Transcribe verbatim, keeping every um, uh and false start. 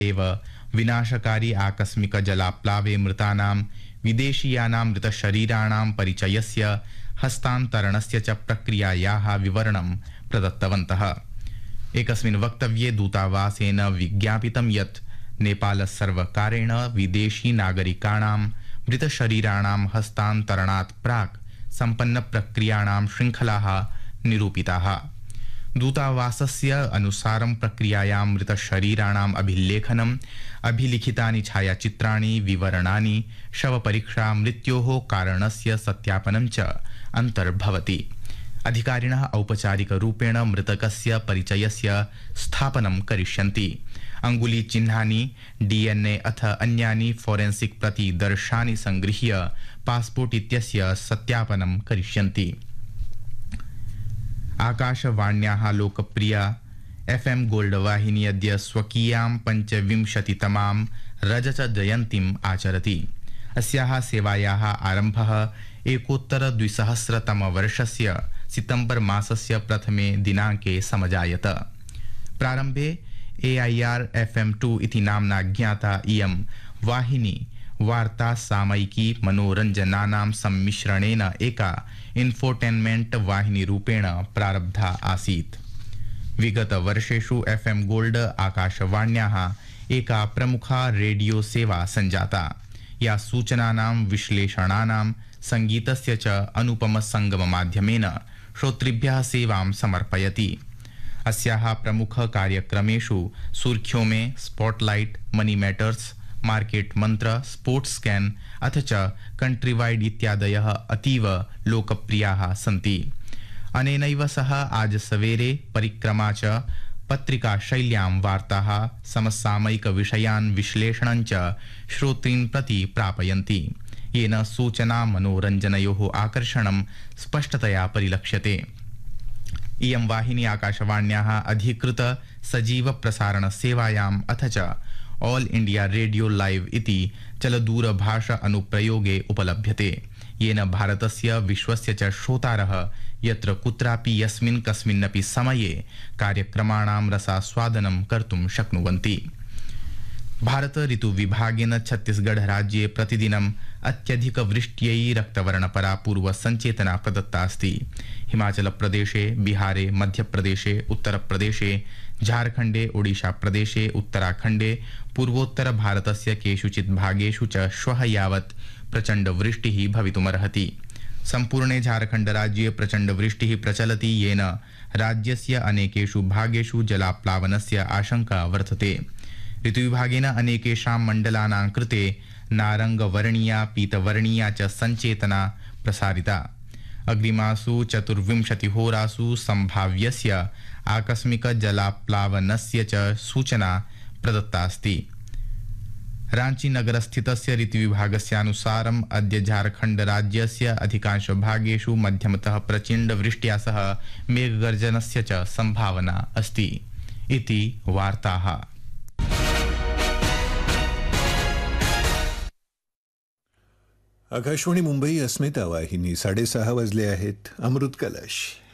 एव विनाशकारी आकस्मिक जलाप्लावे मृतानां विदेशीयानां मृतशरीराणां परिचयस्य हस्तान्तरणस्य च प्रक्रियायाः विवरणं प्रदत्तवन्तः। एकस्मिन् वक्तव्ये दूतावासेन विज्ञापितं यत् नेपालसर्वकारेण विदेशी नागरिकाणां मृतशरीराणां हस्तान्तरणात् प्राक् सम्पन्नप्रक्रियाणां शृङ्खलाः निरूपिताः। दूतावासस्य अनुसारं प्रक्रियायां मृतशरीराणाम् अभिलेखनम्, अभिलिखितानि छायाचित्राणि, विवरणानि, शवपरीक्षा, मृत्योः कारणस्य सत्यापनं च अन्तर्भवति। अधिकारिणः औपचारिकरूपेण मृतकस्य परिचयस्य स्थापनं करिष्यन्ति। अङ्गुलीचिह्नानि, डीएनए अथ अन्यानि फोरेन्सिक् प्रतिदर्शानि संगृह्य पासपोर्ट् इत्यस्य सत्यापनं करिष्यन्ति। आकाशवाण्याः लोकप्रिया एफएम गोल्ड वाहिनी अद्य स्वकीयां पञ्चविंशतितमां रजतजयन्तीम् आचरति। अस्याः सेवायाः आरम्भः एकोत्तरद्विसहस्रतमवर्षस्य सितम्बर् मासस्य प्रथमे दिनाङ्के समजायत। प्रारम्भे एआईआर एफएम टू इति नाम्ना ज्ञाता इयं वाहिनी वार्ता सामयिकी मनोरञ्जनानां सम्मिश्रणेन एका इन्फोटेन्मेंट वाहिनीरूपेण प्रारब्धा आसीत्। विगतवर्षेषु एफएम गोल्ड आकाशवाण्याः एका प्रमुखा रेडियो सेवा सञ्जाता, या सूचनानां, विश्लेषणानां, संगीतस्य च अनुपमसङ्गममाध्यमेन श्रोतृभ्यः सेवां समर्पयति। अस्याः प्रमुख कार्यक्रमेषु सुर्ख्यों में, स्पॉटलाइट, मनी मैटर्स, मार्केट मंत्र, स्पोर्ट्स स्कैन अथ च कंट्रीवाइड इत्यादयः अतीव लोकप्रियाः सन्ति। अनेनैव सह आज सवेरे परिक्रमा च पत्रिका शैल्यां वार्ताः, समसामयिक विषयान् विश्लेषणं च श्रोतॄन् प्रति प्रापयन्ति, येन सूचना मनोरञ्जनयोः आकर्षणं स्पष्टतया परिलक्ष्यते। इयं वाहिनी आकाशवाण्याः अधिकृत सजीव प्रसारण सेवायाम् अथ च ऑल इंडिया रेडियो लाइव इति चलदूरभाषा अनुप्रयोगे उपलभ्यते, येन भारतस्य विश्वस्य च श्रोतारः यत्र कुत्रापि यस्मिन् कस्मिन्नपि समये कार्यक्रमाणां रसास्वादनं कर्तुं शक्नुवन्ति। भारत ऋतुविभागेन छत्तीसगढ़ राज्ये प्रतिदिनम् अत्यधिकवृष्ट्यै रक्तवर्णपरा पूर्वसञ्चेतना प्रदत्ता अस्ति। हिमाचल प्रदेशे, बिहारे, मध्यप्रदेशे, उत्तरप्रदेशे, झारखण्डे, ओडिशा प्रदेशे, उत्तराखण्डे, पूर्वोत्तर भारतस्य केषुचित् भागेषु च श्वः यावत् प्रचण्डवृष्टिः भवितुमर्हति। सम्पूर्णे झारखण्ड राज्ये प्रचण्डवृष्टिः प्रचलति, येन राज्यस्य अनेकेषु भागेषु जलाप्लावनस्य आशंका वर्तते। ऋतुविभागेन अनेकेषां मण्डलानां कृते नारंगवर्णीया, पीतवर्णीया च सञ्चेतना प्रसारिता। अग्रिमासु चतुर्विंशतिहोरासु सम्भाव्यस्य आकस्मिक जलाप्लावनस्य च सूचना प्रदत्ता अस्ति। रांची नगरस्थितस्य ऋतुविभागस्यानुसारम् अद्य झारखण्ड राज्यस्य अधिकांश भागेषु मध्यमतः प्रचण्डवृष्ट्या सह मेघगर्जनस्य च सम्भावना अस्ति इति वार्ताः। आकाशवाणी मुंबई अस्मिता वाहिनी साडेसहा वाजले आहेत। अमृत कलश